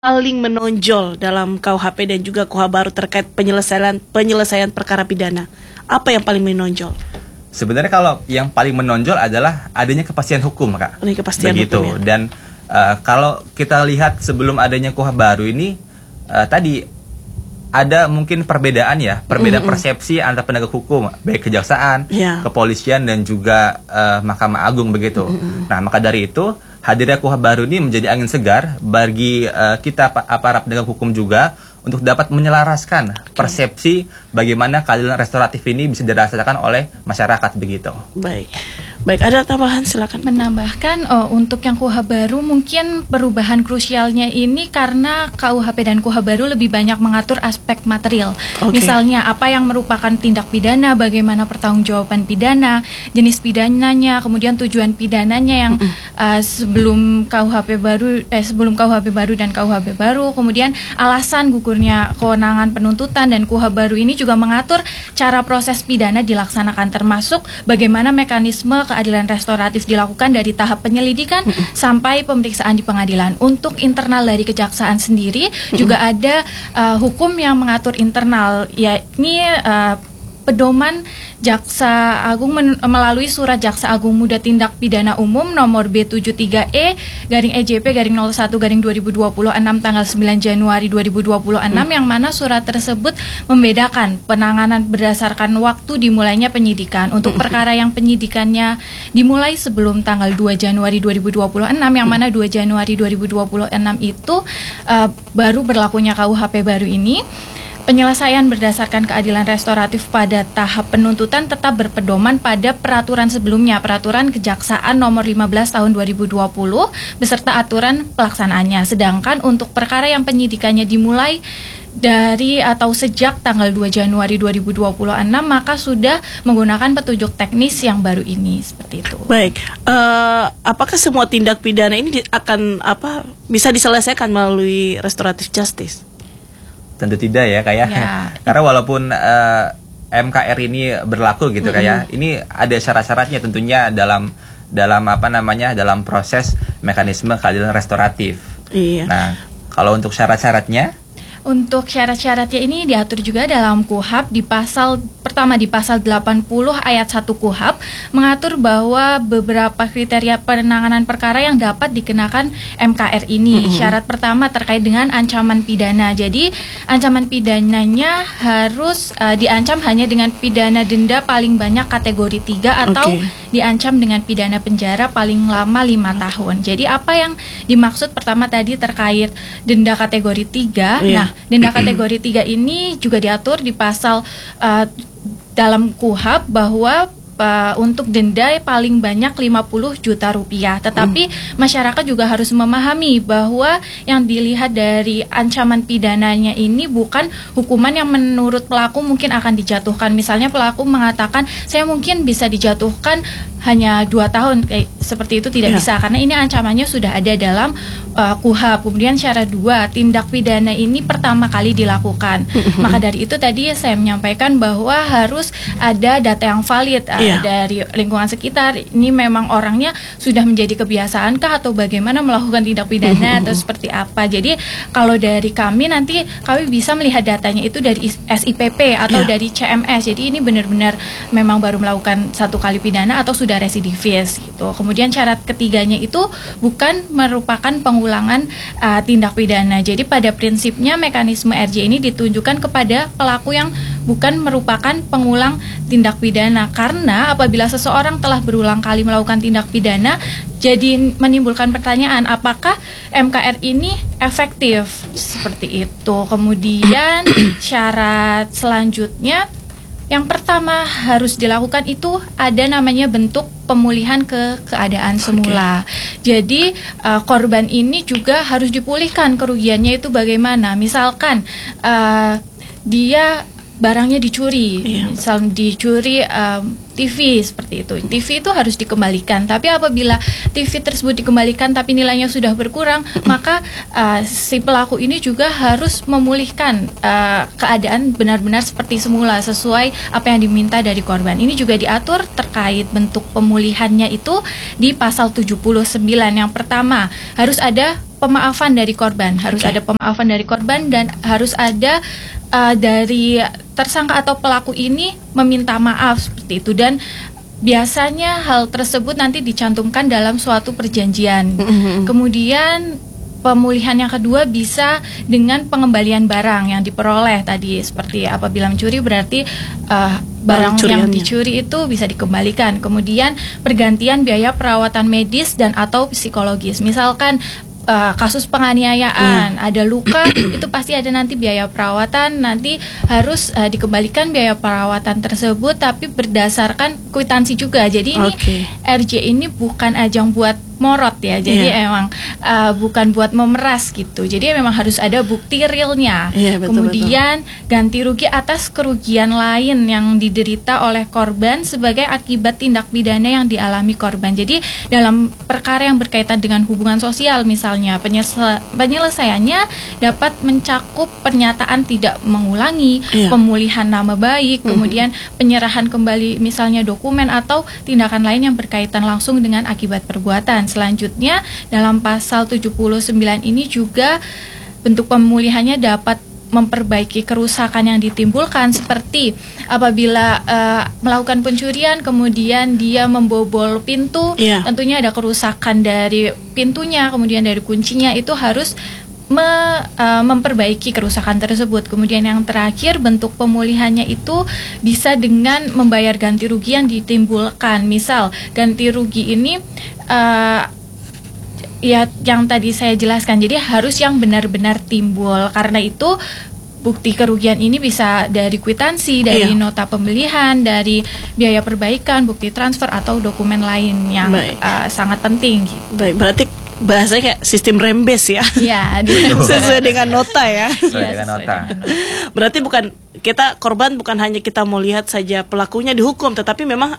paling menonjol dalam KUHP dan juga KUH baru terkait penyelesaian perkara pidana? Apa yang paling menonjol? Sebenarnya kalau yang paling menonjol adalah adanya kepastian hukum, Kak. Ini kepastian begitu. hukum, ya. Dan kalau kita lihat sebelum adanya KUH baru ini, tadi ada mungkin perbedaan persepsi antara penegak hukum, baik kejaksaan, kepolisian dan juga Mahkamah Agung begitu. Nah, maka dari itu hadirnya KUH baru ini menjadi angin segar bagi kita aparat penegak hukum juga untuk dapat menyelaraskan persepsi bagaimana keadilan restoratif ini bisa dirasakan oleh masyarakat begitu. Baik, ada tambahan, silakan. Menambahkan untuk yang KUH baru mungkin perubahan krusialnya ini karena KUHP dan KUH baru lebih banyak mengatur aspek material. Misalnya apa yang merupakan tindak pidana, bagaimana pertanggungjawaban pidana, jenis pidananya, kemudian tujuan pidananya yang sebelum KUHP baru dan KUHP baru, kemudian alasan gugurnya kewenangan penuntutan, dan KUH baru ini juga mengatur cara proses pidana dilaksanakan, termasuk bagaimana mekanisme keadilan restoratif dilakukan dari tahap penyelidikan sampai pemeriksaan di pengadilan. Untuk internal dari kejaksaan sendiri juga ada hukum yang mengatur internal, yakni pedoman Jaksa Agung melalui Surat Jaksa Agung Muda Tindak Pidana Umum nomor B73E/EJP/01/2026 tanggal 9 Januari 2026 yang mana surat tersebut membedakan penanganan berdasarkan waktu dimulainya penyidikan. Untuk perkara yang penyidikannya dimulai sebelum tanggal 2 Januari 2026 yang mana 2 Januari 2026 itu baru berlakunya KUHP baru ini. Penyelesaian berdasarkan keadilan restoratif pada tahap penuntutan tetap berpedoman pada peraturan sebelumnya, Peraturan Kejaksaan nomor 15 tahun 2020 beserta aturan pelaksanaannya. Sedangkan untuk perkara yang penyidikannya dimulai dari atau sejak tanggal 2 Januari 2026 maka sudah menggunakan petunjuk teknis yang baru ini, seperti itu. Baik, apakah semua tindak pidana ini akan bisa diselesaikan melalui restoratif justice? Tentu tidak ya, kayak karena walaupun MKR ini berlaku gitu kayak ini ada syarat-syaratnya tentunya dalam dalam proses mekanisme keadilan restoratif. Nah, kalau untuk syarat-syaratnya, untuk syarat-syaratnya ini diatur juga dalam KUHP di pasal 80 ayat 1 KUHP mengatur bahwa beberapa kriteria penanganan perkara yang dapat dikenakan MKR ini. Syarat pertama terkait dengan ancaman pidana. Jadi ancaman pidananya harus diancam hanya dengan pidana denda paling banyak kategori 3 atau diancam dengan pidana penjara paling lama 5 tahun. Jadi apa yang dimaksud pertama tadi terkait denda kategori 3. Nah, denda kategori 3 ini juga diatur di pasal dalam KUHP bahwa untuk denda paling banyak 50 juta rupiah. Tetapi masyarakat juga harus memahami bahwa yang dilihat dari ancaman pidananya ini bukan hukuman yang menurut pelaku mungkin akan dijatuhkan. Misalnya pelaku mengatakan saya mungkin bisa dijatuhkan hanya 2 tahun, seperti itu tidak bisa karena ini ancamannya sudah ada dalam KUHP. Kemudian syarat 2, tindak pidana ini pertama kali dilakukan. Maka dari itu tadi saya menyampaikan bahwa harus ada data yang valid dari lingkungan sekitar. Ini memang orangnya sudah menjadi kebiasaankah atau bagaimana melakukan tindak pidana atau seperti apa. Jadi kalau dari kami nanti kami bisa melihat datanya itu dari SIPP atau dari CMS. Jadi ini benar-benar memang baru melakukan 1 kali pidana atau sudah residivis gitu. Kemudian syarat ketiganya itu bukan merupakan pengulangan tindak pidana. Jadi pada prinsipnya mekanisme RJ ini ditunjukkan kepada pelaku yang bukan merupakan pengulang tindak pidana, karena apabila seseorang telah berulang kali melakukan tindak pidana jadi menimbulkan pertanyaan apakah MKR ini efektif, seperti itu. Kemudian syarat selanjutnya yang pertama harus dilakukan itu ada namanya bentuk pemulihan ke keadaan semula. Jadi korban ini juga harus dipulihkan kerugiannya itu bagaimana. Misalkan dia barangnya dicuri, misal dicuri TV seperti itu. TV itu harus dikembalikan. Tapi apabila TV tersebut dikembalikan tapi nilainya sudah berkurang, maka si pelaku ini juga harus memulihkan keadaan benar-benar seperti semula sesuai apa yang diminta dari korban. Ini juga diatur terkait bentuk pemulihannya itu di pasal 79. Yang pertama, harus ada pemaafan dari korban, ada pemaafan dari korban dan harus ada dari tersangka atau pelaku ini meminta maaf seperti itu, dan biasanya hal tersebut nanti dicantumkan dalam suatu perjanjian. Kemudian pemulihan yang kedua bisa dengan pengembalian barang yang diperoleh tadi, seperti apabila mencuri berarti barang yang dicuri itu bisa dikembalikan. Kemudian pergantian biaya perawatan medis dan atau psikologis. Misalkan kasus penganiayaan, ada luka, itu pasti ada nanti biaya perawatan, nanti harus dikembalikan biaya perawatan tersebut, tapi berdasarkan kwitansi juga. Jadi ini RJ ini bukan ajang buat morot ya, jadi emang bukan buat memeras gitu. Jadi memang harus ada bukti realnya. Kemudian ganti rugi atas kerugian lain yang diderita oleh korban sebagai akibat tindak pidana yang dialami korban. Jadi dalam perkara yang berkaitan dengan hubungan sosial misalnya, penyelesaiannya dapat mencakup pernyataan tidak mengulangi, pemulihan nama baik, kemudian penyerahan kembali misalnya dokumen atau tindakan lain yang berkaitan langsung dengan akibat perbuatan. Selanjutnya dalam pasal 79 ini juga bentuk pemulihannya dapat memperbaiki kerusakan yang ditimbulkan, seperti apabila melakukan pencurian kemudian dia membobol pintu, tentunya ada kerusakan dari pintunya, kemudian dari kuncinya, itu harus memperbaiki kerusakan tersebut. Kemudian yang terakhir, bentuk pemulihannya itu bisa dengan membayar ganti rugi yang ditimbulkan. Misal ganti rugi ini ya yang tadi saya jelaskan, jadi harus yang benar-benar timbul. Karena itu bukti kerugian ini bisa dari kwitansi, dari nota pembelian, dari biaya perbaikan, bukti transfer atau dokumen lain yang sangat penting gitu. Baik, berarti bahasanya kayak sistem rembes ya. Iya, sesuai dengan nota ya. Sesuai dengan nota. Berarti bukan kita korban, bukan hanya kita mau lihat saja pelakunya dihukum, tetapi memang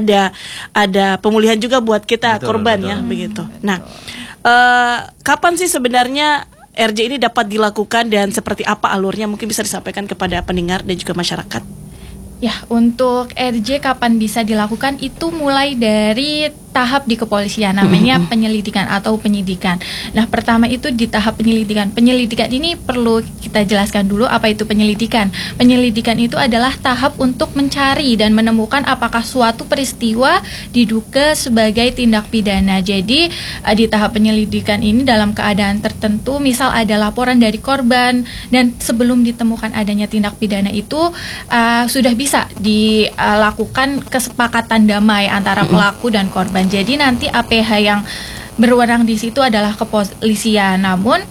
ada pemulihan juga buat kita korban ya, begitu. Nah, kapan sih sebenarnya RJ ini dapat dilakukan dan seperti apa alurnya, mungkin bisa disampaikan kepada pendengar dan juga masyarakat? Ya, untuk RJ kapan bisa dilakukan itu mulai dari tahap di kepolisian, namanya penyelidikan atau penyidikan. Nah, pertama itu di tahap penyelidikan. Penyelidikan ini perlu kita jelaskan dulu apa itu penyelidikan. Penyelidikan itu adalah tahap untuk mencari dan menemukan apakah suatu peristiwa diduga sebagai tindak pidana. Jadi di tahap penyelidikan ini dalam keadaan tertentu, misal ada laporan dari korban dan sebelum ditemukan adanya tindak pidana itu sudah bisa dilakukan kesepakatan damai antara pelaku dan korban. Jadi nanti APH yang berwenang di situ adalah kepolisian. Namun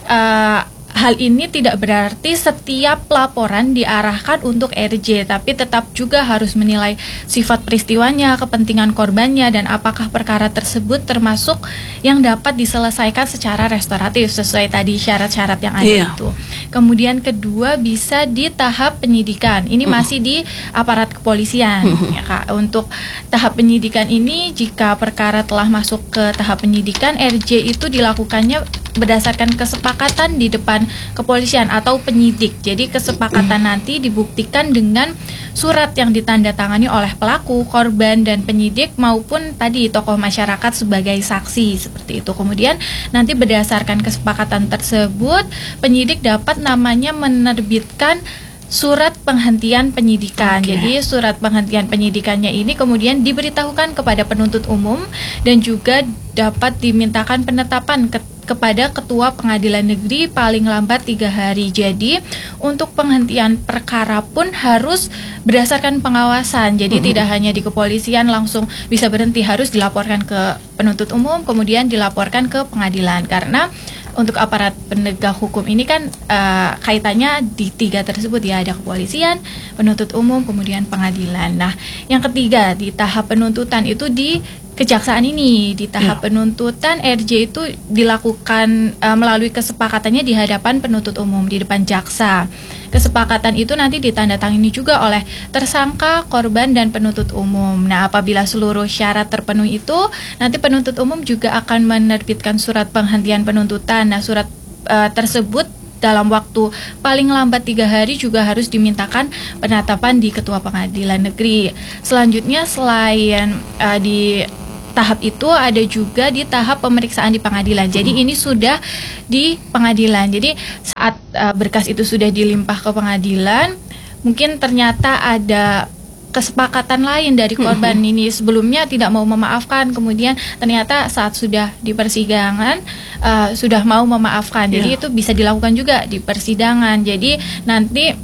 hal ini tidak berarti setiap laporan diarahkan untuk RJ, tapi tetap juga harus menilai sifat peristiwanya, kepentingan korbannya, dan apakah perkara tersebut termasuk yang dapat diselesaikan secara restoratif sesuai tadi syarat-syarat yang ada itu. Kemudian kedua bisa di tahap penyidikan. Ini masih di aparat kepolisian ya Kak. Untuk tahap penyidikan ini, jika perkara telah masuk ke tahap penyidikan, RJ itu dilakukannya berdasarkan kesepakatan di depan kepolisian atau penyidik. Jadi kesepakatan nanti dibuktikan dengan surat yang ditandatangani oleh pelaku, korban, dan penyidik maupun tadi tokoh masyarakat sebagai saksi seperti itu. Kemudian nanti berdasarkan kesepakatan tersebut, penyidik dapat namanya menerbitkan surat penghentian penyidikan. Jadi surat penghentian penyidikannya ini kemudian diberitahukan kepada penuntut umum dan juga dapat dimintakan penetapan kepada Ketua Pengadilan Negeri paling lambat 3 hari. Jadi untuk penghentian perkara pun harus berdasarkan pengawasan. Jadi tidak hanya di kepolisian langsung bisa berhenti, harus dilaporkan ke penuntut umum, kemudian dilaporkan ke pengadilan. Karena untuk aparat penegak hukum ini kan kaitannya di 3 tersebut ya, ada kepolisian, penuntut umum, kemudian pengadilan. Nah, yang ketiga di tahap penuntutan itu di kejaksaan ini di tahap penuntutan, RJ itu dilakukan melalui kesepakatannya di hadapan penuntut umum di depan jaksa. Kesepakatan itu nanti ditandatangani juga oleh tersangka, korban, dan penuntut umum. Nah, apabila seluruh syarat terpenuhi itu, nanti penuntut umum juga akan menerbitkan surat penghentian penuntutan. Nah, surat tersebut dalam waktu paling lambat 3 hari juga harus dimintakan penetapan di Ketua Pengadilan Negeri. Selanjutnya, selain di tahap itu ada juga di tahap pemeriksaan di pengadilan. Jadi ini sudah di pengadilan. Jadi saat berkas itu sudah dilimpah ke pengadilan, mungkin ternyata ada kesepakatan lain dari korban ini sebelumnya tidak mau memaafkan, kemudian ternyata saat sudah di persidangan sudah mau memaafkan. Jadi itu bisa dilakukan juga di persidangan. Jadi nanti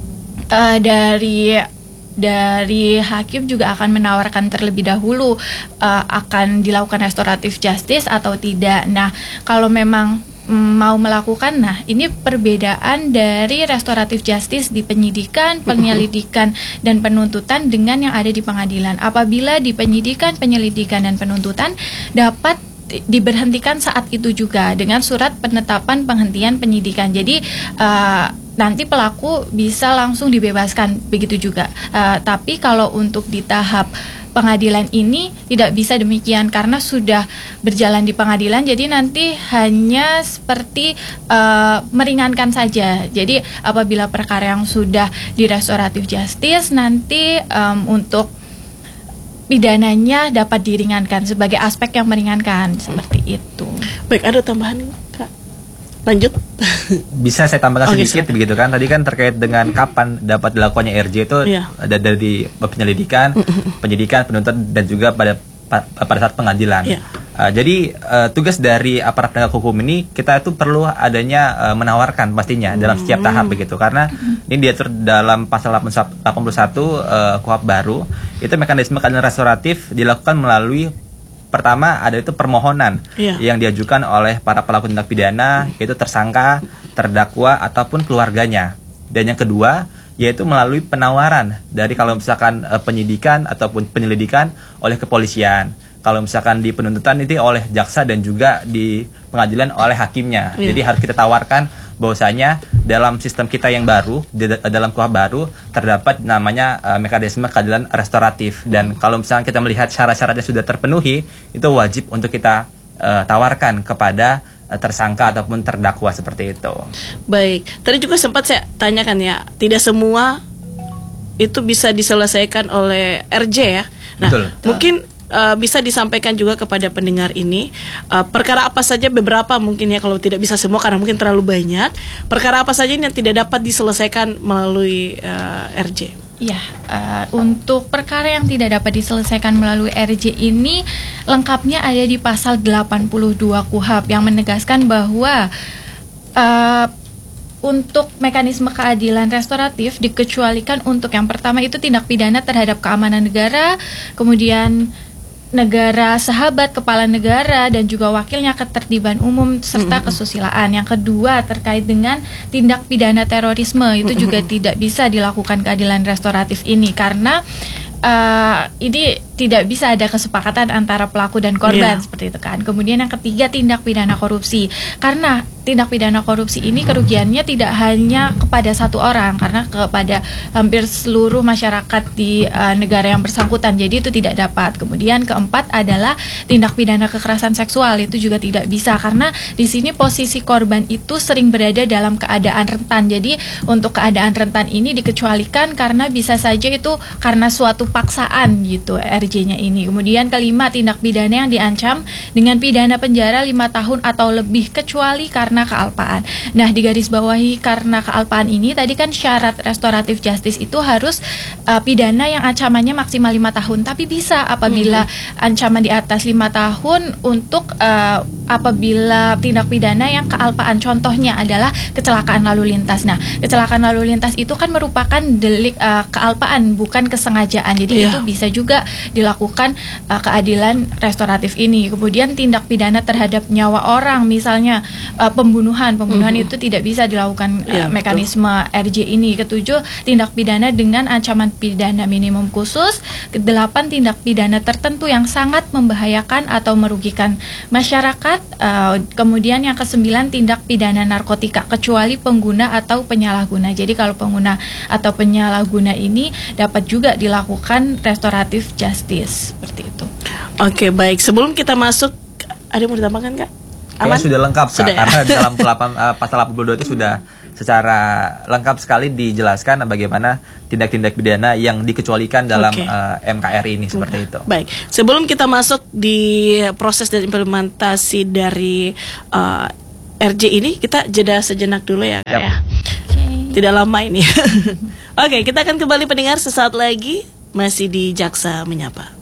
dari hakim juga akan menawarkan terlebih dahulu akan dilakukan restoratif justice atau tidak. Nah, kalau memang mau melakukan, nah ini perbedaan dari restoratif justice di penyidikan, penyelidikan, dan penuntutan dengan yang ada di pengadilan. Apabila di penyidikan, penyelidikan, dan penuntutan dapat diberhentikan saat itu juga dengan surat penetapan penghentian penyidikan. Jadi nanti pelaku bisa langsung dibebaskan, begitu juga. Tapi kalau untuk di tahap pengadilan ini tidak bisa demikian karena sudah berjalan di pengadilan. Jadi nanti hanya seperti meringankan saja. Jadi apabila perkara yang sudah di restoratif justice, nanti untuk pidananya dapat diringankan sebagai aspek yang meringankan, seperti itu. Baik, ada tambahan, Kak? Lanjut. Bisa saya tambahkan sedikit begitu kan? Tadi kan terkait dengan kapan dapat dilakukannya RJ itu ada dari penyelidikan, penyidikan, penuntutan, dan juga pada saat pengadilan. Jadi tugas dari aparat penegak hukum ini kita itu perlu adanya menawarkan pastinya dalam setiap tahap begitu, karena ini diatur dalam pasal 81 KUHP baru. Itu mekanisme keadilan restoratif dilakukan melalui pertama ada itu permohonan yang diajukan oleh para pelaku tindak pidana, yaitu tersangka, terdakwa, ataupun keluarganya. Dan yang kedua yaitu melalui penawaran dari kalau misalkan penyidikan ataupun penyelidikan oleh kepolisian. Kalau misalkan di penuntutan itu oleh jaksa dan juga di pengadilan oleh hakimnya. Jadi harus kita tawarkan bahwasanya dalam sistem kita yang baru, dalam KUHP baru terdapat namanya mekanisme keadilan restoratif. Dan kalau misalkan kita melihat syarat-syaratnya sudah terpenuhi, itu wajib untuk kita tawarkan kepada tersangka ataupun terdakwa, seperti itu. Baik, tadi juga sempat saya tanyakan ya, tidak semua itu bisa diselesaikan oleh RJ ya. Nah, mungkin bisa disampaikan juga kepada pendengar ini perkara apa saja, beberapa mungkin ya, kalau tidak bisa semua karena mungkin terlalu banyak, perkara apa saja yang tidak dapat diselesaikan melalui RJ? Ya, untuk perkara yang tidak dapat diselesaikan melalui RJ ini lengkapnya ada di pasal 82 KUHP yang menegaskan bahwa untuk mekanisme keadilan restoratif dikecualikan untuk yang pertama itu tindak pidana terhadap keamanan negara, kemudian negara sahabat, kepala negara, dan juga wakilnya, ketertiban umum, serta kesusilaan. Yang kedua terkait dengan tindak pidana terorisme, itu juga tidak bisa dilakukan keadilan restoratif ini karena ini tidak bisa ada kesepakatan antara pelaku dan korban, seperti itu kan. Kemudian yang ketiga tindak pidana korupsi, karena tindak pidana korupsi ini kerugiannya tidak hanya kepada satu orang, karena kepada hampir seluruh masyarakat di negara yang bersangkutan, jadi itu tidak dapat. Kemudian keempat adalah tindak pidana kekerasan seksual, itu juga tidak bisa karena di sini posisi korban itu sering berada dalam keadaan rentan. Jadi untuk keadaan rentan ini dikecualikan karena bisa saja itu karena suatu paksaan gitu RJ-nya ini. Kemudian kelima tindak pidana yang diancam dengan pidana penjara 5 tahun atau lebih kecuali karena kealpaan. Nah, digarisbawahi karena kealpaan ini tadi kan syarat restoratif justice itu harus pidana yang ancamannya maksimal 5 tahun, tapi bisa apabila ancaman di atas 5 tahun untuk apabila tindak pidana yang kealpaan, contohnya adalah kecelakaan lalu lintas. Nah, kecelakaan lalu lintas itu kan merupakan delik kealpaan, bukan kesengajaan. Jadi itu bisa juga dilakukan keadilan restoratif ini. Kemudian tindak pidana terhadap nyawa orang, misalnya pembunuhan itu tidak bisa dilakukan mekanisme RJ ini. Ketujuh, tindak pidana dengan ancaman pidana minimum khusus. Kedelapan, tindak pidana tertentu yang sangat membahayakan atau merugikan masyarakat. Kemudian yang kesembilan, tindak pidana narkotika kecuali pengguna atau penyalahguna. Jadi kalau pengguna atau penyalahguna ini dapat juga dilakukan restoratif justice seperti itu. Oke, baik. Sebelum kita masuk, ada yang mau ditambahkan, Kak? Aman? Sudah lengkap, Kak. Karena dalam pasal 82 itu sudah secara lengkap sekali dijelaskan bagaimana tindak-tindak pidana yang dikecualikan dalam MKRI ini, seperti itu. Baik, sebelum kita masuk di proses dan implementasi dari RJ ini, kita jeda sejenak dulu ya, Kak, ya. Tidak lama ini. Oke, kita akan kembali pendengar sesaat lagi, masih di Jaksa Menyapa.